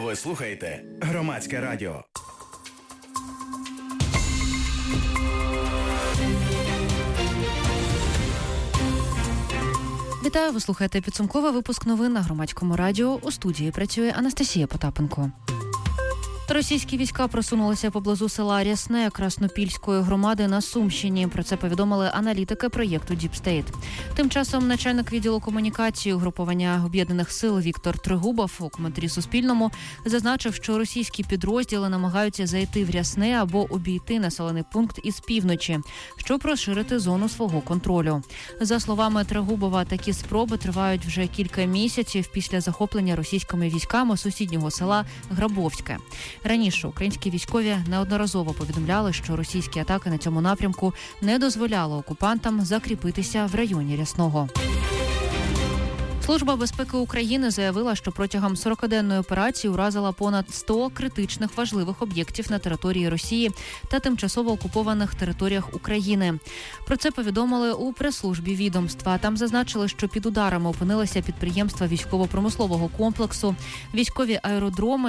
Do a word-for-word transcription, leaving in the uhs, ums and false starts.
Ви слухаєте Громадське радіо. Вітаю, ви слухаєте підсумковий випуск новин на Громадському радіо. У студії працює Анастасія Потапенко. Російські війська просунулися поблизу села Рясне Краснопільської громади на Сумщині. Про це повідомили аналітики проєкту Deep State. Тим часом начальник відділу комунікації угруповання Об'єднаних сил Віктор Трегубов у коментарі Суспільному зазначив, що російські підрозділи намагаються зайти в Рясне або обійти населений пункт із півночі, щоб розширити зону свого контролю. За словами Трегубова, такі спроби тривають вже кілька місяців після захоплення російськими військами сусіднього села Грабовське. Раніше українські військові неодноразово повідомляли, що російські атаки на цьому напрямку не дозволяли окупантам закріпитися в районі Рясного. Служба безпеки України заявила, що протягом сорокаденної операції уразила понад сто критичних важливих об'єктів на території Росії та тимчасово окупованих територіях України. Про це повідомили у прес-службі відомства. Там зазначили, що під ударами опинилися підприємства військово-промислового комплексу, військові аеродроми